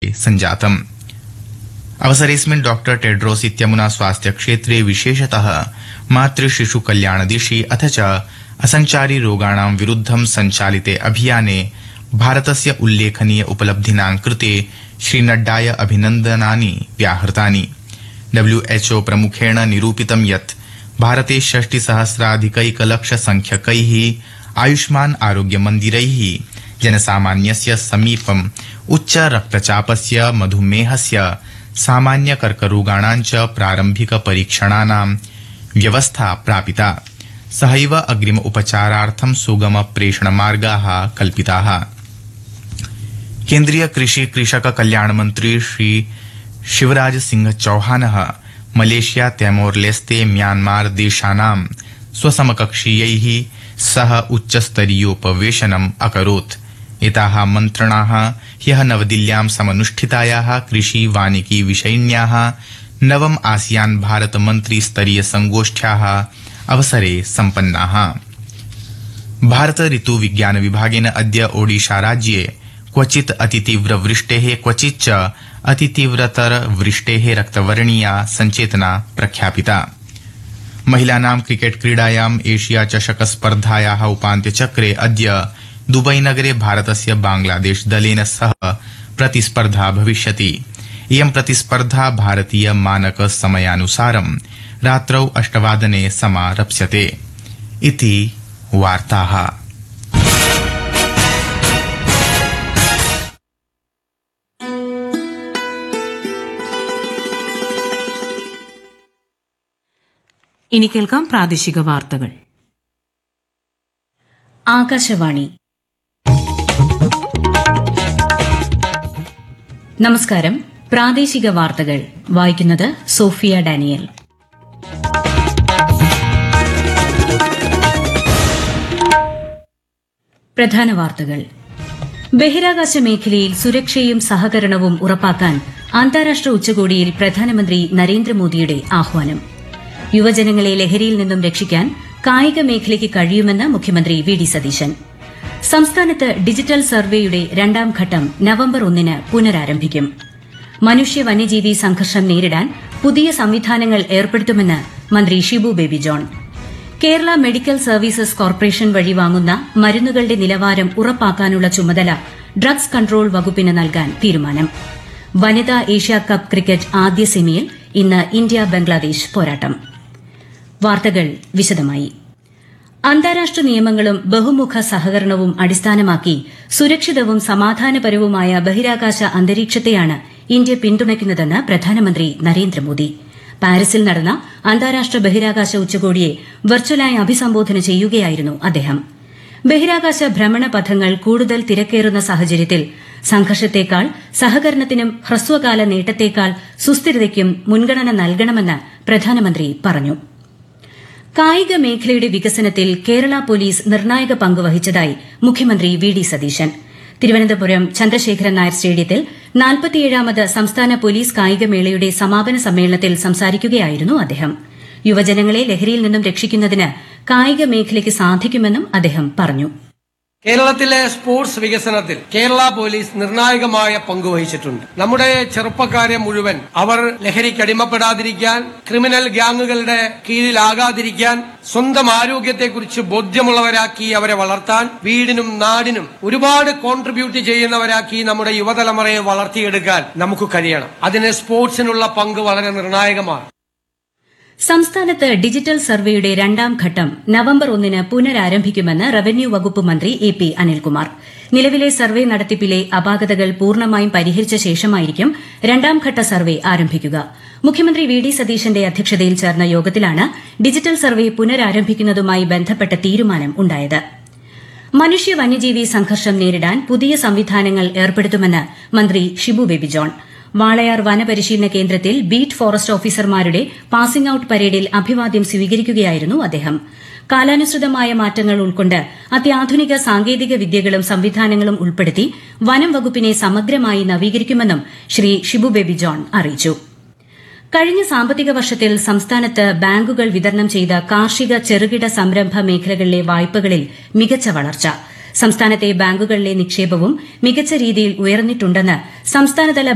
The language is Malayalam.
सञ्जातम्। अवसरेऽस्मिन् डॉ टेड्रोस इत्यमुना स्वास्थ्य क्षेत्रे विशेषतः मातृशिशु कल्याण दिशि अथ च असञ्चारी रोगाणां विरुद्धं सञ्चालिते अभियाने भारतस्य उल्लेखनीय उपलब्धीनां कृते श्रीनड्डाय अभिनन्दनानि व्याहृतानि। WHO प्रमुखेण निरूपितं यत् भारते 60,000,000 आयुष्मान आरोग्य मन्दिरैः जनसामान्यस्य समीपम् उच्च रक्तचापस्य, मधुमेहस्य, सामान्य कर्करोगाणां च प्रारम्भिक परीक्षणानां व्यवस्था प्रापिता। सहैव अग्रिम उपचारार्थं सुगम प्रेषणमार्गाः कल्पिताः। केन्द्रीय कृषि कृषक कल्याण मंत्री श्री शिवराज सिंह चौहानः मलेशिया, तैमोर लेस्ते, म्यांमार देशानां स्वसमकक्षीयैः सह उच्चस्तरीयोपवेशनम् अकरोत्। एताः मन्त्रणाः ह्यः नवदिल्ल्यां समनुष्ठितायाः कृषि वानिकी विषयिण्याः नवम आसियान भारत मंत्री स्तरीय संगोष्ठ्याः अवसरे सम्पन्नाः। भारत ऋतु विज्ञान विभागेन अद्य ओडिशा राज्ये क्वचित् अतितीव्र वृष्टेः, क्वचिच्च अतितीव्रतर वृष्टेः रक्तवर्णीया सञ्चेतना प्रख्यापिता। महिलानां क्रिकेट क्रीडायाम् एशिया चषक स्पर्धायाः उपान्त्यचक्रे अद्य दुबईनगरे भारतस्य बांग्लादेश दलेन सह प्रतिस्पर्धा भविष्यति। इयं प्रतिस्पर्धा भारतीय मानक समयानुसारं रात्रौ 8:00 समारप्स्यते। इति वार्ताः। ഇനി കേൾക്കാം പ്രാദേശിക വാർത്തകൾ. ആകാശവാണി. നമസ്കാരം. പ്രാദേശിക വാർത്തകൾ വായിക്കുന്നത് സോഫിയ ഡാനിയൽ. പ്രധാന വാർത്തകൾ. ബഹിരാകാശ മേഖലയിൽ സുരക്ഷയും സഹകരണവും ഉറപ്പാക്കാൻ അന്താരാഷ്ട്ര ഉച്ചകോടിയിൽ പ്രധാനമന്ത്രി നരേന്ദ്രമോദിയുടെ ആഹ്വാനം. യുവജനങ്ങളെ ലഹരിയിൽ നിന്നും രക്ഷിക്കാൻ കായിക മേഖലയ്ക്ക് കഴിയുമെന്ന് മുഖ്യമന്ത്രി വി ഡി സതീശൻ. സംസ്ഥാനത്ത് ഡിജിറ്റൽ സർവേയുടെ രണ്ടാം ഘട്ടം നവംബർ 1 പുനരാരംഭിക്കും. മനുഷ്യ വന്യജീവി സംഘർഷം നേരിടാൻ പുതിയ സംവിധാനങ്ങൾ ഏർപ്പെടുത്തുമെന്ന് മന്ത്രി Shibu baby John. Kerala medical services corporation വഴി വാങ്ങുന്ന മരുന്നുകളുടെ നിലവാരം ഉറപ്പാക്കാനുള്ള ചുമതല ഡ്രഗ്സ് കൺട്രോൾ വകുപ്പിന് നൽകാൻ തീരുമാനം. വനിതാ ഏഷ്യാകപ്പ് ക്രിക്കറ്റ് ആദ്യ സെമിയിൽ ഇന്ന് ഇന്ത്യ ബംഗ്ലാദേശ് പോരാട്ടം. വാർത്തകൾ വിശദമായി. അന്താരാഷ്ട്ര നിയമങ്ങളും ബഹുമുഖ സഹകരണവും അടിസ്ഥാനമാക്കി സുരക്ഷിതവും സമാധാനപരവുമായ ബഹിരാകാശ അന്തരീക്ഷത്തെയാണ് ഇന്ത്യ പിന്തുണയ്ക്കുന്നതെന്ന് പ്രധാനമന്ത്രി നരേന്ദ്രമോദി. പാരീസിൽ നടന്ന അന്താരാഷ്ട്ര ബഹിരാകാശ ഉച്ചകോടിയെ വെർച്വലായി അഭിസംബോധന ചെയ്യുകയായിരുന്നു അദ്ദേഹം. ബഹിരാകാശ ഭ്രമണപഥങ്ങൾ കൂടുതൽ തിരക്കേറുന്ന സാഹചര്യത്തിൽ സംഘർഷത്തേക്കാൾ സഹകരണത്തിനും ഹ്രസ്വകാല നേട്ടത്തേക്കാൾ സുസ്ഥിരതയ്ക്കും മുൻഗണന നൽകണമെന്ന് പ്രധാനമന്ത്രി പറഞ്ഞു. കായിക മേഖലയുടെ വികസനത്തിൽ കേരള പോലീസ് നിർണായക പങ്ക് വഹിച്ചതായി മുഖ്യമന്ത്രി വി ഡി സതീശൻ. തിരുവനന്തപുരം ചന്ദ്രശേഖരൻ നായർ സ്റ്റേഡിയത്തിൽ 47ാമത് സംസ്ഥാന പോലീസ് കായികമേളയുടെ സമാപന സമ്മേളനത്തിൽ സംസാരിക്കുകയായിരുന്നു അദ്ദേഹം. യുവജനങ്ങളെ ലഹരിയിൽ നിന്നും രക്ഷിക്കുന്നതിന് കായിക മേഖലയ്ക്ക് സാധിക്കുമെന്നും അദ്ദേഹം പറഞ്ഞു. കേരളത്തിലെ സ്പോർട്സ് വികസനത്തിൽ കേരള പോലീസ് നിർണായകമായ പങ്കുവഹിച്ചിട്ടുണ്ട്. നമ്മുടെ ചെറുപ്പക്കാരെ മുഴുവൻ അവർ ലഹരിക്കടിമപ്പെടാതിരിക്കാൻ, ക്രിമിനൽ ഗ്യാങ്ങുകളുടെ കീഴിലാകാതിരിക്കാൻ, സ്വന്തം ആരോഗ്യത്തെക്കുറിച്ച് ബോധ്യമുള്ളവരാക്കി അവരെ വളർത്താൻ, വീടിനും നാടിനും ഒരുപാട് കോൺട്രിബ്യൂട്ട് ചെയ്യുന്നവരാക്കി നമ്മുടെ യുവതലമുറയെ വളർത്തിയെടുക്കാൻ നമുക്ക് കഴിയണം. അതിന് സ്പോർട്സിനുള്ള പങ്ക് വളരെ നിർണായകമാണ്. സംസ്ഥാനത്ത് ഡിജിറ്റൽ സർവേയുടെ രണ്ടാം ഘട്ടം നവംബർ 1 പുനരാരംഭിക്കുമെന്ന് റവന്യൂ വകുപ്പ് മന്ത്രി എ പി അനിൽകുമാർ. നിലവിലെ സർവേ നടത്തിപ്പിലെ അപാകതകൾ പൂർണ്ണമായും പരിഹരിച്ച ശേഷമായിരിക്കും രണ്ടാംഘട്ട സർവേ ആരംഭിക്കുക. മുഖ്യമന്ത്രി വി ഡി സതീശന്റെ അധ്യക്ഷതയിൽ ചേർന്ന യോഗത്തിലാണ് ഡിജിറ്റൽ സർവേ പുനരാരംഭിക്കുന്നതുമായി ബന്ധപ്പെട്ട തീരുമാനം ഉണ്ടായത്. മനുഷ്യ വന്യജീവി സംഘർഷം നേരിടാൻ പുതിയ സംവിധാനങ്ങൾ ഏർപ്പെടുത്തുമെന്ന് മന്ത്രി ഷിബു ബേബി ജോൺ. വാളയാർ വനപരിശീലന കേന്ദ്രത്തിൽ ബീറ്റ് ഫോറസ്റ്റ് ഓഫീസർമാരുടെ പാസിംഗ് ഔട്ട് പരേഡിൽ അഭിവാദ്യം സ്വീകരിക്കുകയായിരുന്നു അദ്ദേഹം. കാലാനുസൃതമായ മാറ്റങ്ങൾ ഉൾക്കൊണ്ട് അത്യാധുനിക സാങ്കേതിക വിദ്യകളും സംവിധാനങ്ങളും ഉൾപ്പെടുത്തി വനം വകുപ്പിനെ സമഗ്രമായി നവീകരിക്കുമെന്നും ശ്രീ ഷിബു ബേബി ജോൺ അറിയിച്ചു. കഴിഞ്ഞ സാമ്പത്തിക വർഷത്തിൽ സംസ്ഥാനത്ത് ബാങ്കുകൾ വിതരണം ചെയ്ത കാർഷിക ചെറുകിട സംരംഭ മേഖലകളിലെ വായ്പകളിൽ മികച്ച വളർച്ച. സംസ്ഥാനത്തെ ബാങ്കുകളിലെ നിക്ഷേപവും മികച്ച രീതിയിൽ ഉയർന്നിട്ടുണ്ടെന്ന് സംസ്ഥാനതല